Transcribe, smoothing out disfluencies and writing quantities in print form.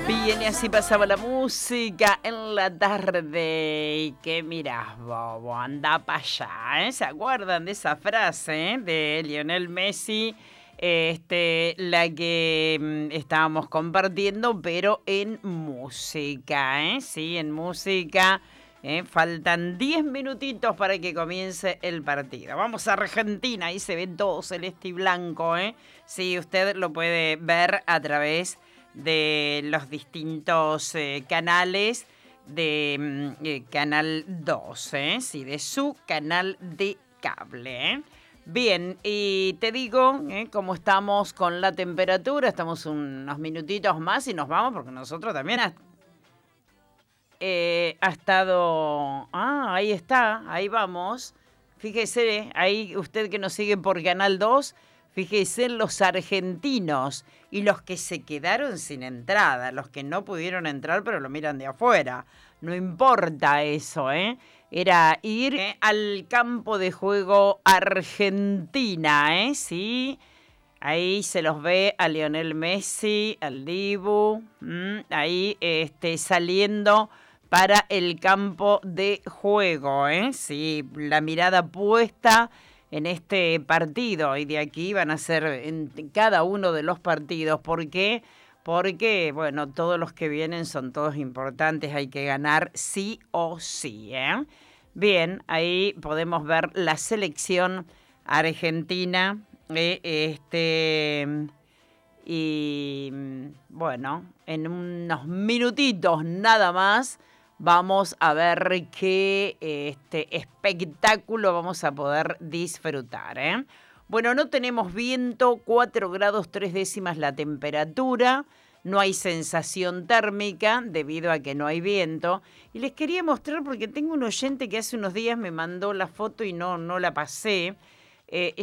Bien, y así pasaba la música en la tarde. Y que mirás, bobo, anda para allá, ¿eh? ¿Se acuerdan de esa frase, de Lionel Messi? La que estábamos compartiendo, pero en música, ¿eh? Sí, en música. Faltan 10 minutitos para que comience el partido. Vamos a Argentina, ahí se ve todo celeste y blanco, ¿eh? Sí, usted lo puede ver a través de los distintos canales de Canal 2, sí, de su canal de cable. Bien, y te digo cómo estamos con la temperatura. Estamos unos minutitos más y nos vamos porque nosotros también ha estado... Ah, ahí está, ahí vamos. Fíjese, ahí usted que nos sigue por Canal 2, fíjese en los argentinos y los que se quedaron sin entrada, los que no pudieron entrar pero lo miran de afuera. No importa eso, ¿eh? Era ir al campo de juego Argentina, ¿eh? Sí. Ahí se los ve a Lionel Messi, al Dibu, ahí saliendo para el campo de juego, ¿eh? Sí, la mirada puesta en este partido y de aquí van a ser en cada uno de los partidos. ¿Por qué? Porque, bueno, todos los que vienen son todos importantes, hay que ganar sí o sí, ¿eh? Bien, ahí podemos ver la selección argentina. Y bueno, en unos minutitos nada más vamos a ver qué espectáculo vamos a poder disfrutar, ¿eh? Bueno, no tenemos viento, 4 grados 3 décimas la temperatura, no hay sensación térmica debido a que no hay viento. Y les quería mostrar porque tengo un oyente que hace unos días me mandó la foto y no la pasé.